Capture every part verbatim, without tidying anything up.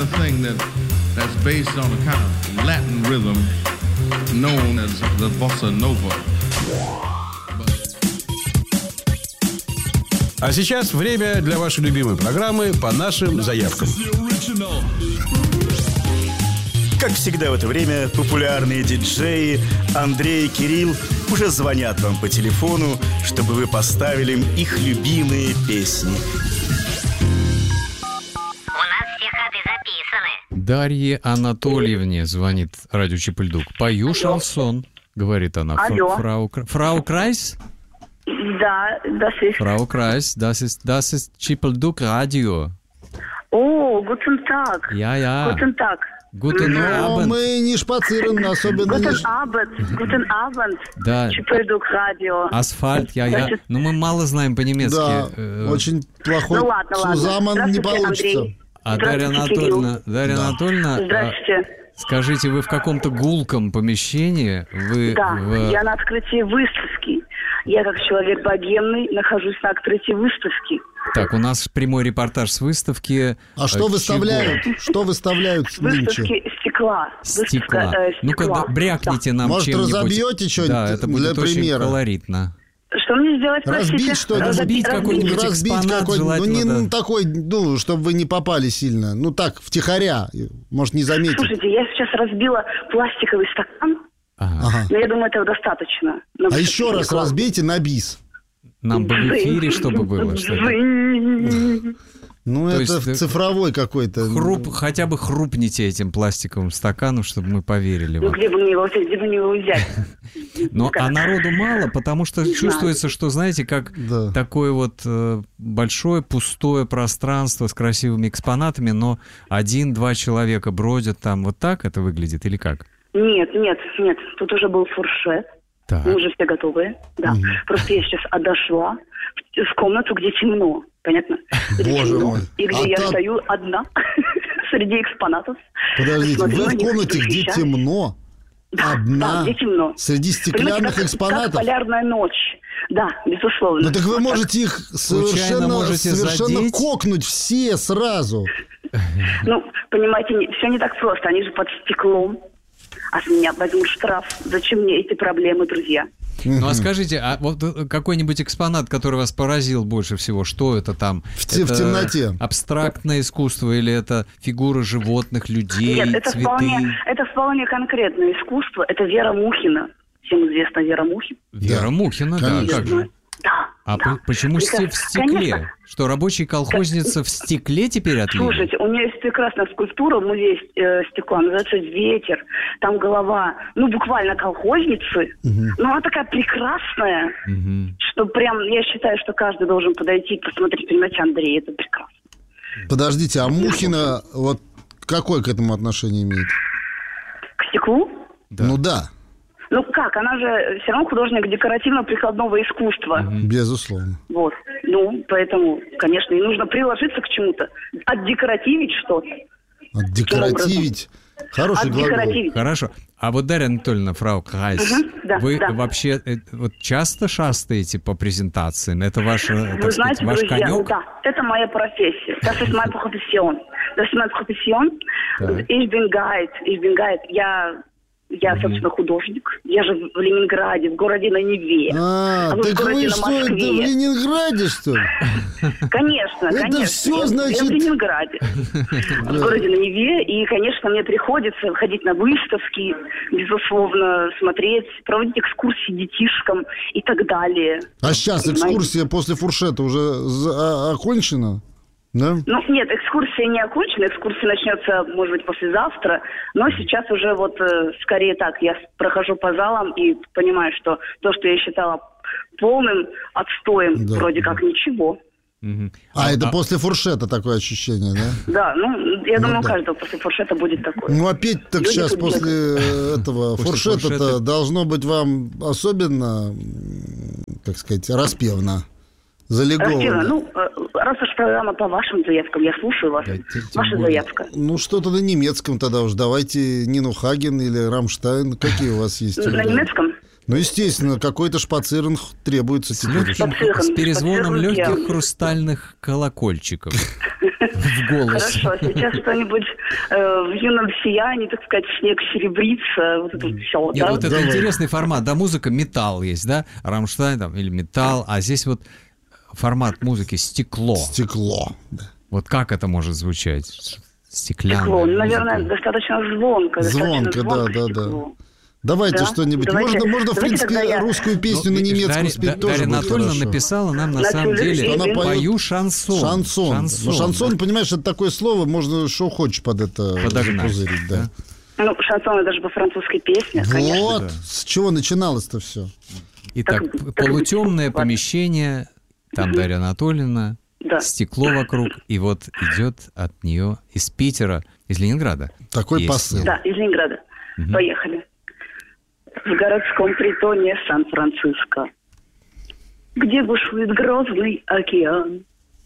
anything that that's based on a kind of Latin rhythm known as the bossa nova. А сейчас время для вашей любимой программы «По нашим заявкам». Как всегда в это время популярные диджеи Андрей и Кирилл уже звонят вам по телефону, чтобы вы поставили им их любимые песни. У нас все ходы записаны. Дарье Анатольевне звонит радио Чипульдук. Пою шансон, говорит она. Алло. Фрау, Фрау Крайс? Да, das ist. Frau Kreis, das ist, das ist Chipulduc Radio. О, guten Tag. Ja, ja. Guten Tag. Guten Но Abend. мы не шпацируем, особенно не... Guten Abend. Guten Abend. Да. Чипульдук радио. Асфальт, я, я. Значит- Но мы мало знаем по-немецки. Да, Э, очень плохой Ну ладно, ладно. Сузаман не Здравствуйте, получится. Андрей. А Дарья Здравствуйте, Анатольевна, Дарья Да. Анатольевна, а, Здравствуйте. скажите, вы в каком-то гулком помещении? Вы Да, в... я на открытии выставки. Я как человек богемный нахожусь на открытии выставки. Так, у нас прямой репортаж с выставки. А э, что чего? выставляют? Что выставляют нынче? Выставки стекла. Стекла. Выставка, э, Ну-ка, стекла. да, брякните нам Может, чем-нибудь. разобьете что-нибудь Да, это будет для очень примера? колоритно. Да. Что мне сделать, простите? Разбить что-нибудь? Разбить какой-нибудь Разбить экспонат, какой-нибудь, ну желательно, не да. ну, такой, ну, чтобы вы не попали сильно. Ну так, втихаря, может, не заметить. Слушайте, я сейчас разбила пластиковый стакан, Ага. Ага. но я думаю, этого достаточно. На А выставке еще раз стекла. разбейте на бис. Нам бы в эфире, чтобы было что-то. Дзынь. Ну, То это есть, э, цифровой какой-то. Хруп, хотя бы хрупните этим пластиковым стаканом, чтобы мы поверили Ну, вам. где бы мне его взять, где бы мне его взять? Но, Как? а народу мало, потому что Не знаю. чувствуется, что, знаете, как Да. такое вот э, большое пустое пространство с красивыми экспонатами, но один-два человека бродят там. Вот так это выглядит или как? Нет, нет, нет, тут уже был фуршет. Так. Мы уже все готовы, да. Просто я сейчас отошла в, в комнату, где темно, понятно? Где Боже темно, мой. и где А я там- стою одна среди экспонатов. Подождите, Смотрю вы на в них, комнате, где восхищаюсь. темно, Да, одна, да, где темно. среди Понимаете, стеклянных как, экспонатов? как полярная ночь. Да, безусловно. Ну так вы Вот можете их совершенно, можете совершенно задеть. кокнуть все сразу. Ну, понимаете, все не так просто. Они же под стеклом. А с меня возьмут штраф. Зачем мне эти проблемы, друзья? Ну а скажите, а вот э, какой-нибудь экспонат, который вас поразил больше всего, что это там? В те- в Это темноте. абстрактное искусство или это фигуры животных, людей, Нет, это цветы? вполне, это вполне конкретное искусство. Это Вера Мухина. Всем известна Вера Мухина. Вера Да. Мухина, да, Конечно. как же? Да. А да. по- почему сте- в Прекрасно. стекле? Конечно. Что, рабочая колхозница в стекле теперь отлили? Слушайте, у нее есть прекрасная скульптура в музее э, стекла, называется «Ветер». Там голова, ну, буквально колхозницы, но она такая прекрасная, Мгм. что прям, я считаю, что каждый должен подойти и посмотреть, понимаете, Андрей, это прекрасно. Подождите, а Мухина вот какое к этому отношение имеет? К стеклу? Да. Ну да, Ну как, она же все равно художник декоративно-прикладного искусства. безусловно. Вот. Ну, поэтому, конечно, и нужно приложиться к чему-то. Отдекоративить что-то. Отдекоративить. Хороший глагол. Отдекоративить. Хорошо. А вот, Дарья Анатольевна, фрау Крайс, Мгм, да, вы да. вообще э, вот часто шастаете по презентациям? Это ваш, э, так Вы сказать, знаете, ваш друзья, конек? да, это моя профессия. Das ist meine Profession. Das ist meine Profession. Так. Ich bin Guide. Ich bin Guide. Я, я собственно, художник. Я же в Ленинграде, в городе на Неве. А, А вы в так городе вы на что, это в Москве. Ленинграде, что ли? Конечно, Это конечно. всё, Я- значит- Я в Ленинграде. В городе на Неве. И, конечно, мне приходится ходить на выставки, безусловно, смотреть, проводить экскурсии детишкам и так далее. А сейчас Понимаете? экскурсия после фуршета уже за- а- окончена? Да? Ну, нет, экскурсия не окончена, экскурсия начнется, может быть, послезавтра, но сейчас уже вот э, скорее так, я с- прохожу по залам и понимаю, что то, что я считала полным отстоем, Да. вроде как ничего. Мгм. А, это после фуршета такое ощущение, да? Да, ну, я думаю, у да. каждого после фуршета будет такое. Ну, опять так Люди сейчас тут после этого После фуршета-то фуршета. должно быть вам особенно, м, так сказать, распевно, Распевно. залеговано. Ну, э, раз уж программа по вашим заявкам, я слушаю вас. Да, тем- тем Ваша более. заявка. Ну, что-то на немецком тогда уж. Давайте Нину Хаген или Рамштайн. Какие у вас есть? На варианты? немецком? Ну, естественно, какой-то шпациринг требуется С, теперь. легким, Шпациринг, с перезвоном шпациринг легких явно. хрустальных колокольчиков в голосе. Хорошо, сейчас что-нибудь э, в юном сиянии, так сказать, снег серебрится, вот это вот все, Нет, да? вот это Давай. интересный формат, да, музыка металл есть, да, Рамштайн там, или металл, а здесь вот формат музыки стекло. Стекло. Да. Вот как это может звучать? Стеклянная Стекло, ну, музыка. наверное, достаточно звонко. Звонко, достаточно да, звонко да, стекло. Давайте Да? что-нибудь. Давайте- можно, можно, в давайте принципе, тогда я- русскую песню Ну, на немецком Дарья- спеть Да- тоже Дарья будет Анатольевна хорошо. написала нам на На самом тюле деле, она поет- пою шансон. Шансон. Шансон, Ну, шансон, да. понимаешь, это такое слово, можно что хочешь под это Подогнать, запузырить, да. Ну, шансон это же по-французской песне, конечно. Вот, Да. с чего начиналось-то все. Итак, Так, так, полутемное ладно. помещение, там Дарья Анатольевна, Да. стекло вокруг, и вот идет от нее из Питера, из Ленинграда. Такой Песня. посыл. Да, из Ленинграда. Поехали. В городском притоне Сан-Франциско, где бушует грозный океан,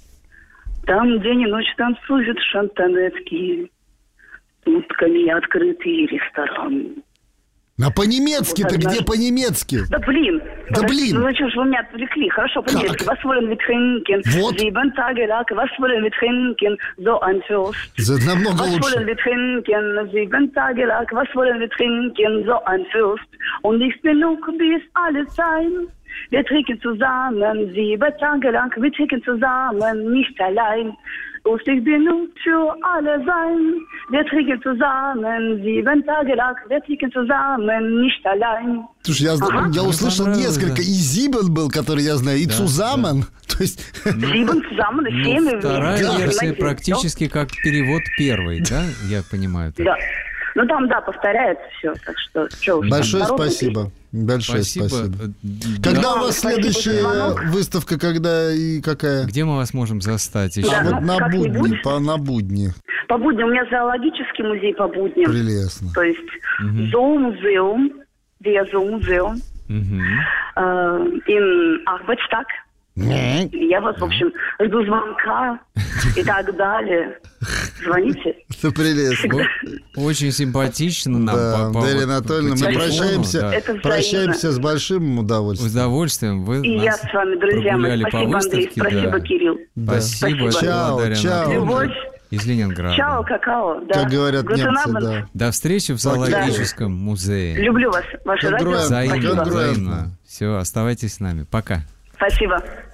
там день и ночь танцуют шантанетки, утками открытый ресторан. А по-немецки-то Вот где однажды- по-немецки? Да блин! Да Подожди, блин! Ну зачем же вы меня отвлекли? Хорошо, по-немецки. Как? Was wollen wir trinken? Вот. Sieben Tage lang. Was wollen wir trinken? So ein Fürst. Это намного Was wollen лучше. wir trinken? Sieben Tage lang. Was wollen wir trinken? So ein Fürst. Und nicht genug bis alles sein. Wir trinken zusammen sieben Tage lang. Wir trinken zusammen, nicht allein. Und ich genug für alle sein. Wir trinken zusammen sieben Tage lang. Wir trinken zusammen, nicht allein. Слушай, я, Ага. я Мне услышал понравилось, несколько. да. И Зибен был, который я знаю, и Да, Цузамен. То есть, Sieben zusammen, Ну, семь. вторая вместе. версия Понимаете, практически как перевод первой, да? Я понимаю. так. Да. Ну там, да, повторяется все. Так что, что уж. большое Народная спасибо. Большое Спасибо. спасибо. Э, Когда да. у вас Спасибо за следующая звонок. выставка, когда и какая? Где мы вас можем застать еще? А Да. вот ну, на как-нибудь. будни, по, на будни. По будням. У меня зоологический музей по будням. Прелестно. То есть Zoommuseum, der Zoommuseum, Мгм. э, in Arbeitstag. Не. Я вас, в общем, жду звонка и так далее. Звоните. Это прелестно. О- Очень симпатично нам. Да, по- по- Дарья вот по Анатольевна, мы телефону, прощаемся, да. Это взаимно. прощаемся с большим С удовольствием. удовольствием. Вы И я нас с вами, друзья мои. прогуляли по Спасибо, Андрей. выставке. Спасибо, да. Кирилл. Да. Спасибо. Спасибо. Это была Чао, Дарья чао. Анатольевна Любовь. из Ленинграда. Чао, какао. Да. Как говорят Guten немцы, Abend. да. До встречи в зоологическом музее. Люблю вас. Ваше радио. Конгруентно. Взаимно, Спасибо. Конгруентно. взаимно. Все, оставайтесь с нами. Пока. Спасибо.